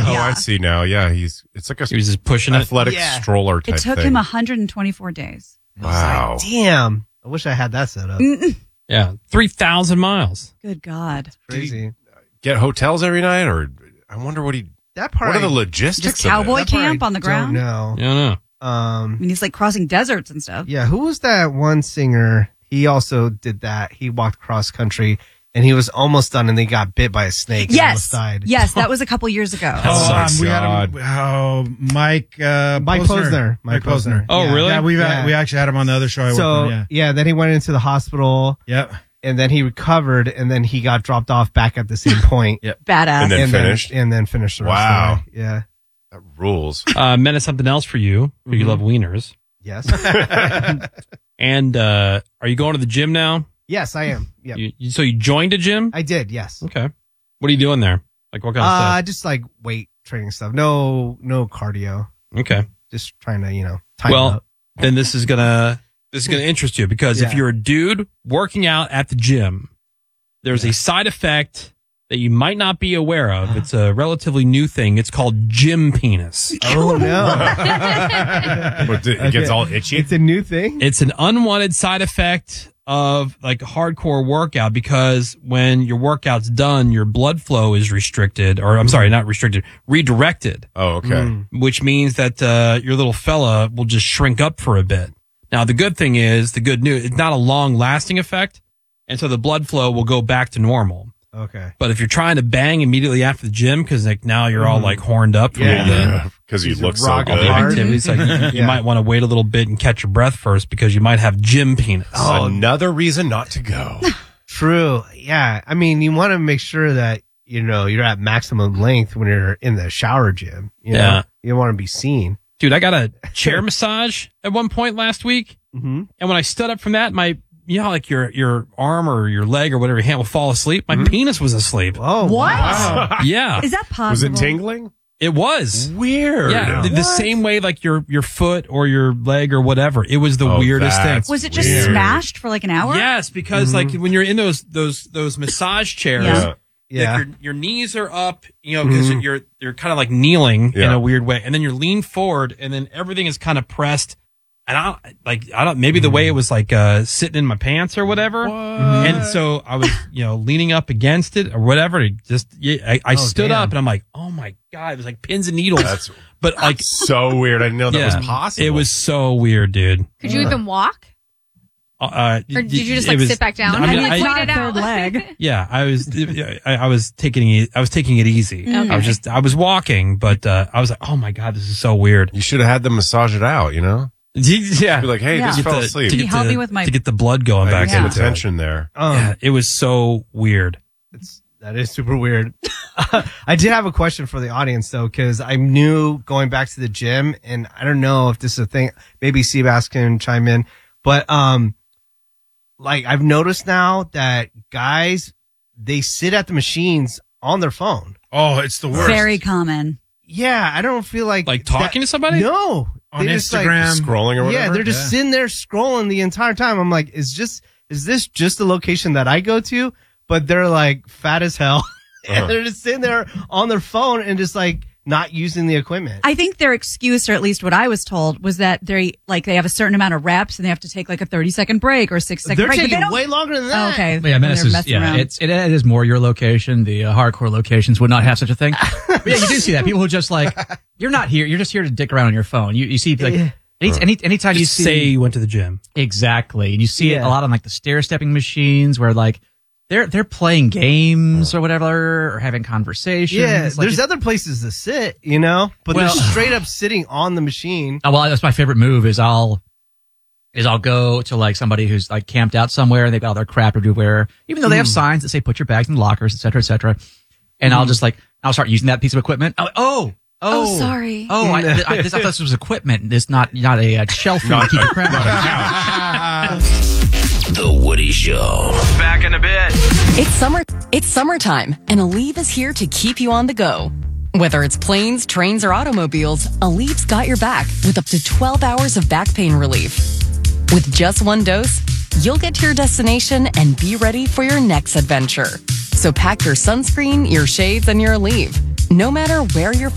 Oh, I see now. Yeah, it's like he was just pushing athletic stroller type It took thing. him 124 days. Wow. Damn. I wish I had that set up. Yeah, 3,000 miles. Good God. Crazy. Get hotels every night, or I wonder what That part. What are the logistics? Just cowboy That part camp I on the ground? Don't know. Yeah, I mean, he's like crossing deserts and stuff. Yeah, who was that one singer? He also did that. He walked cross country and he was almost done and they got bit by a snake and almost Yes. died. Yes, that was a couple years ago. We had him. Mike Posner. Mike Posner. Oh, Yeah. really? Yeah, we actually had him on the other show I worked on. Yeah. Then he went into the hospital. Yep. And then he recovered, and then he got dropped off back at the same point. Yep. Badass. And then finished? And then finished the rest Wow. of the way. Yeah. That rules. Men is something else for you. You love wieners. Yes. And are you going to the gym now? Yes, I am. Yep. So you joined a gym? I did, yes. Okay. What are you doing there? Like what kind of stuff? Just like weight training stuff. No cardio. Okay. Just trying to, time up. Then this is gonna interest you because if you're a dude working out at the gym, there's a side effect that you might not be aware of. It's a relatively new thing. It's called gym penis. Oh no! It gets all itchy. It's a new thing. It's an unwanted side effect of like a hardcore workout because when your workout's done, your blood flow is restricted, or I'm sorry, not restricted, redirected. Oh, okay. Which means that your little fella will just shrink up for a bit. Now, the good thing is, the good news, it's not a long-lasting effect, and so the blood flow will go back to normal. Okay. But if you're trying to bang immediately after the gym, because like now you're all like horned up from Because you look so all good. the activities, like you might want to wait a little bit and catch your breath first because you might have gym penis. Oh, another reason not to go. True. Yeah. I mean, you want to make sure that you're at maximum length when you're in the shower gym. You know? You don't want to be seen. Dude, I got a chair massage at one point last week. Mm-hmm. And when I stood up from that, like your arm or your leg or whatever, your hand will fall asleep. My penis was asleep. Oh, What? wow. Yeah. Is that possible? Was it tingling? It was. Weird. Yeah. The same way like your foot or your leg or whatever. It was the weirdest thing. Was it just weird. smashed for like an hour? Yes, because like when you're in those massage chairs, Yeah. like your knees are up, because you're kind of like kneeling in a weird way, and then you're leaned forward, and then everything is kind of pressed. And I don't maybe the way it was like sitting in my pants or whatever, and so I was leaning up against it or whatever. I stood up and I'm like, oh my god, it was like pins and needles. But like so weird. I didn't know that was possible. It was so weird, dude. Could you even walk? Or did you just sit back down? I mean, and it's not wait a it third out? leg. Yeah, I was taking it easy. Okay. I was walking, but I was like, oh my god, this is so weird. You should have had them massage it out, Yeah, Be like, hey, Yeah. just fell asleep. Can you help me with my- to get the blood going back Some into attention there. Yeah, it was so weird. That is super weird. I did have a question for the audience though, because I'm new going back to the gym, and I don't know if this is a thing. Maybe Seabass can chime in, but like I've noticed now that guys they sit at the machines on their phone. Oh, it's the worst. Very common. Yeah, I don't feel like talking to somebody. No, On They just, Instagram. Scrolling or whatever. Yeah, they're just sitting there scrolling the entire time. I'm like, is this just the location that I go to? But they're like fat as hell. And they're just sitting there on their phone and just like not using the equipment. I think their excuse, or at least what I was told, was that they have a certain amount of reps and they have to take like a 30-second break or 6-second They're break. But taking way longer than that. Oh, okay. But yeah, Menace They're is, messing around. it is more your location. The hardcore locations would not have such a thing. But yeah, you do see that. People who just like, you're not here. You're just here to dick around on your phone. You see like, anytime you Just see. say you went to the gym. Exactly. And you see it a lot on like the stair stepping machines where like, they're playing games or whatever, or having conversations. Yeah, Like, there's other places to sit, but they're straight up sitting on the machine. well, that's my favorite move is I'll go to like somebody who's like camped out somewhere and they've got all their crap everywhere, even though they have signs that say put your bags in the lockers, et cetera, et cetera. And I'll start using that piece of equipment. Oh, sorry. I thought this was equipment. This not a shelf for you to keep your crap on. The Woody Show. Back in a bit. It's summertime, and Aleve is here to keep you on the go. Whether it's planes, trains, or automobiles, Aleve's got your back with up to 12 hours of back pain relief. With just one dose, you'll get to your destination and be ready for your next adventure. So pack your sunscreen, your shades, and your Aleve. No matter where you're